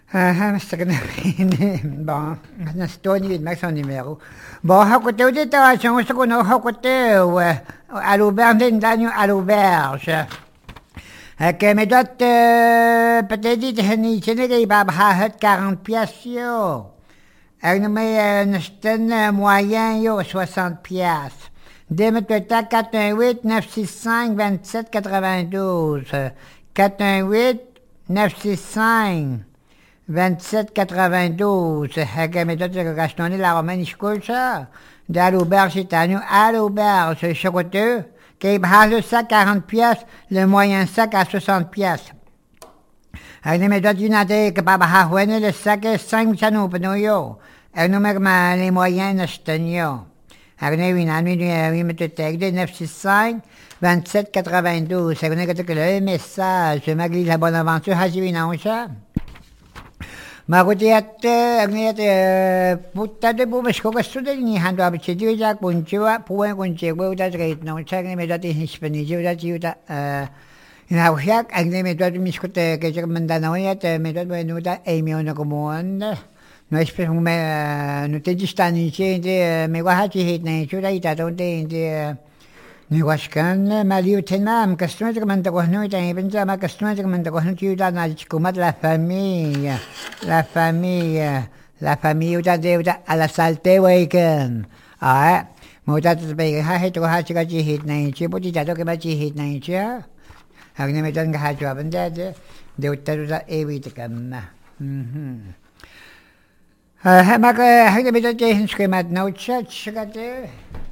Bon, Tony, mettre son numéro. Bon, à côté au détention, ce qu'on a à côté, à l'auberge, à l'auberge. Mais d'autres, peut-être, il va avoir 40 piastres, yo. Mais un moyen, yo, 60 piastres. Dès toi, 418 965 27 92. 418 965 2792. Mais toi, tu as acheté la romaine, ça. De l'auberge, c'est à nous, à l'auberge, c'est chocoteux. Qui a le sac 40 piastres, le moyen sac à 60 piastres. Mais toi, tu n'as pas le sac 5 chanou, yo. Les moyens, c'est yo. Une amie, me te texte, 965 27 92. C'est que le message, je m'agrille la bonne aventure, j'ai une ça. Puta de bumas ko gusto din ni hando abit si Juda kunchiwa puwen kunchiwa uta trade no chak ni medati hispani Juda Juda inawyak agne medot miskote ke mandano ya te medot menuda emio no komon no espero me no te distani de me wahachi hit na Juda ita donde ni waskan maliu tenam customer que manda con no y pensa ma customer que manda con no na chikumat la famille uta de uta a la salte weekend muta te pe ha he to ha chiga chi hit na chi poti ta to ke ba chi hit na chi agne me tan ga ha banda de uta uta evi te kam ha ma ka ha me to che hin skema no chat chiga de